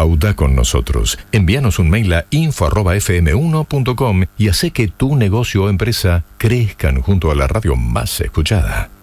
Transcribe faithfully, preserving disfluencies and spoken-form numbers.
Audá con nosotros. Envíanos un mail a info arroba f m uno punto com y hace que tu negocio o empresa crezcan junto a la radio más escuchada.